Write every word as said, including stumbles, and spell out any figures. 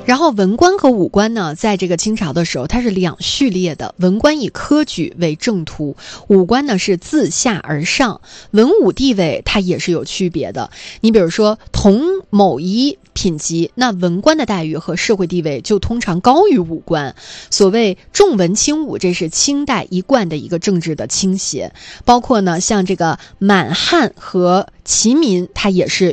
然后文官和武官呢，在这个清朝的时候，它是两序列的，文官以科举为正途，武官呢是自下而上，文武地位它也是有区别的。你比如说同某一品级，那文官的待遇和社会地位就通常高于武官。所谓重文轻武，这是清代一贯的一个政治的倾斜，包括呢像这个满汉和齐民，它也是